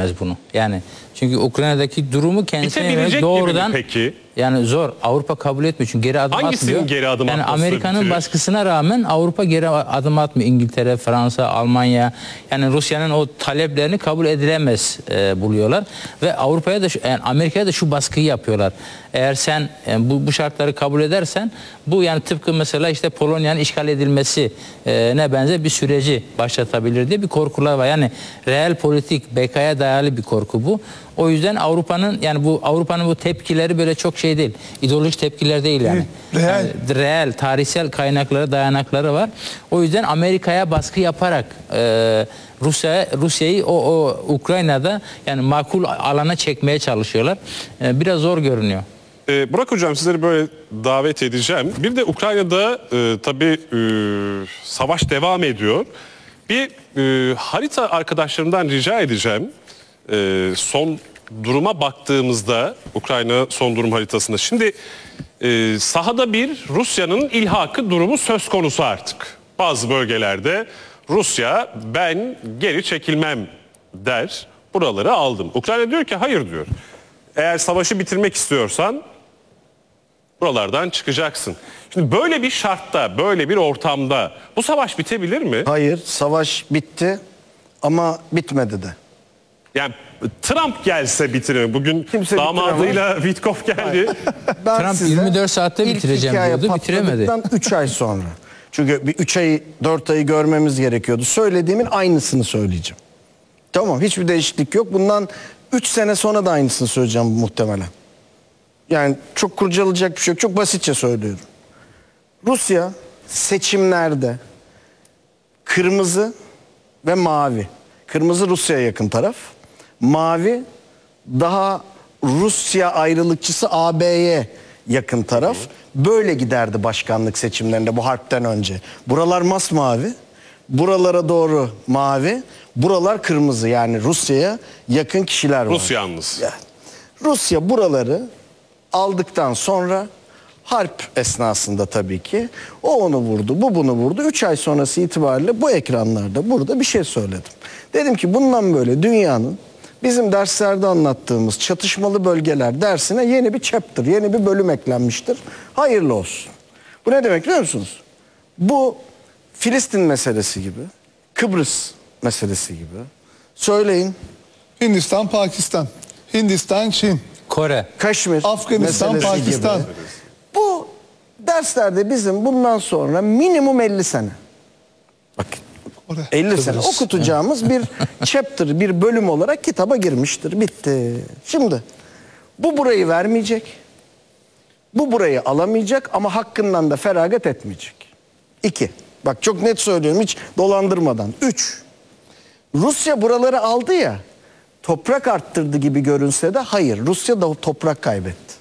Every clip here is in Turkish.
etmez bunu. Yani çünkü Ukrayna'daki durumu kendisine doğrudan peki? Yani zor. Avrupa kabul etmiyor çünkü geri adım Hangisinin atmıyor. geri adım yani atması Amerika'nın bitirir? baskısına rağmen Avrupa geri adım atmıyor. İngiltere, Fransa, Almanya, yani Rusya'nın o taleplerini kabul edilemez buluyorlar ve Avrupa'ya da yani Amerika'ya da şu baskıyı yapıyorlar. Eğer sen bu şartları kabul edersen bu yani tıpkı mesela işte Polonya'nın işgal edilmesi ne benzer bir süreci başlatabilir diye bir korkular var. Yani reel politik bekaya dayalı bir korku bu. O yüzden Avrupa'nın bu tepkileri böyle çok şey değil. İdeolojik tepkiler değil yani. Reel, tarihsel kaynakları, dayanakları var. O yüzden Amerika'ya baskı yaparak Rusya'yı o Ukrayna'da yani makul alana çekmeye çalışıyorlar. Biraz zor görünüyor. Burak Hocam, sizleri böyle davet edeceğim. Bir de Ukrayna'da tabii savaş devam ediyor. Bir harita arkadaşlarımdan rica edeceğim. Son duruma baktığımızda Ukrayna son durum haritasında şimdi sahada bir Rusya'nın ilhakı durumu söz konusu artık. Bazı bölgelerde Rusya ben geri çekilmem der, buraları aldım. Ukrayna diyor ki hayır diyor. Eğer savaşı bitirmek istiyorsan buralardan çıkacaksın. Şimdi böyle bir şartta, böyle bir ortamda bu savaş bitebilir mi? Hayır, savaş bitti ama bitmedi de. Yani Trump gelse bitirir mi? Bugün Kimse damadıyla Witkoff geldi. Trump 24 saatte bitireceğim diyordu, bitiremedi. 3 ay sonra. Çünkü bir 3 ayı 4 ayı görmemiz gerekiyordu. Söylediğimin aynısını söyleyeceğim. Tamam, hiçbir değişiklik yok. Bundan 3 sene sonra da aynısını söyleyeceğim muhtemelen. Yani çok kurcalayacak bir şey yok. Çok basitçe söylüyorum. Rusya seçimlerde kırmızı ve mavi. Kırmızı Rusya'ya yakın taraf. Mavi daha Rusya ayrılıkçısı AB'ye yakın taraf. Böyle giderdi başkanlık seçimlerinde bu harpten önce. Buralar masmavi. Buralara doğru mavi. Buralar kırmızı, yani Rusya'ya yakın kişiler var. Rusya yalnız. Yani Rusya buraları aldıktan sonra harp esnasında tabii ki o onu vurdu, bu bunu vurdu. 3 ay sonrası itibariyle bu ekranlarda burada bir şey söyledim. Dedim ki bundan böyle dünyanın bizim derslerde anlattığımız çatışmalı bölgeler dersine yeni bir chapter, yeni bir bölüm eklenmiştir. Hayırlı olsun. Bu ne demek biliyor musunuz? Bu Filistin meselesi gibi, Kıbrıs meselesi gibi. Söyleyin. Hindistan, Pakistan, Hindistan, Çin, Kore, Kaşmir, Afganistan, Pakistan. gibi. Bu derslerde bizim bundan sonra minimum 50 sene. Bak, 50 sene okutacağımız bir chapter, bir bölüm olarak kitaba girmiştir. Bitti. Şimdi bu burayı vermeyecek. Bu burayı alamayacak ama hakkından da feragat etmeyecek. 2. Bak çok net söylüyorum, hiç dolandırmadan. 3. Rusya buraları aldı ya, toprak arttırdı gibi görünse de hayır, Rusya da toprak kaybetti.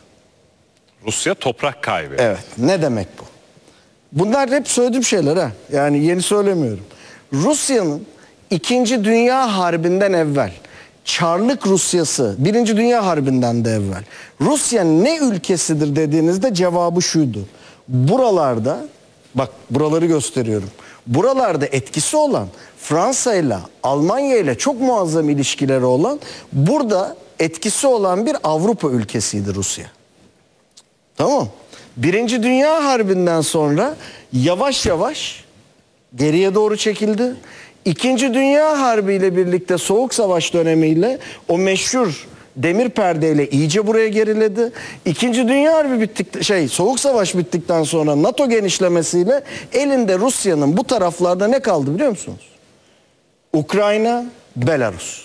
Rusya toprak kaybetti. Evet, ne demek bu? Bunlar hep söylediğim şeyler ha. Yani yeni söylemiyorum. Rusya'nın 2. Dünya Harbi'nden evvel, Çarlık Rusyası 1. Dünya Harbi'nden de evvel, Rusya ne ülkesidir dediğinizde cevabı şuydu. Buralarda, bak buraları gösteriyorum. Buralarda etkisi olan, Fransa ile Almanya ile çok muazzam ilişkileri olan, burada etkisi olan bir Avrupa ülkesiydi Rusya. Tamam. 1. Dünya Harbi'nden sonra yavaş yavaş geriye doğru çekildi. 2. Dünya Harbi ile birlikte Soğuk Savaş dönemiyle o meşhur demir perdeyle iyice buraya geriledi. 2. Dünya Harbi Soğuk Savaş bittikten sonra NATO genişlemesiyle elinde Rusya'nın bu taraflarda ne kaldı biliyor musunuz? Ukrayna, Belarus.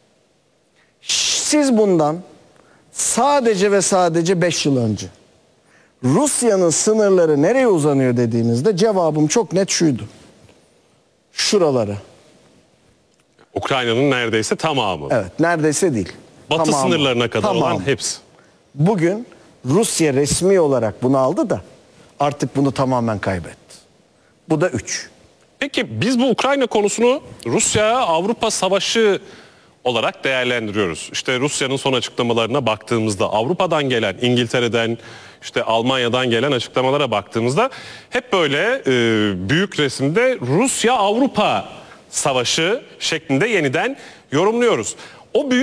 Siz bundan sadece ve sadece 5 yıl önce Rusya'nın sınırları nereye uzanıyor dediğinizde cevabım çok net şuydu. Şuralara. Ukrayna'nın neredeyse tamamı. Evet, neredeyse değil. Batı Tamamı. sınırlarına kadar Tamamı. olan hepsi. Bugün Rusya resmi olarak bunu aldı da artık bunu tamamen kaybetti. Bu da 3. Peki biz bu Ukrayna konusunu Rusya-Avrupa savaşı olarak değerlendiriyoruz. İşte Rusya'nın son açıklamalarına baktığımızda, Avrupa'dan gelen, İngiltere'den, işte Almanya'dan gelen açıklamalara baktığımızda hep böyle büyük resimde Rusya-Avrupa savaşı şeklinde yeniden yorumluyoruz. O büyük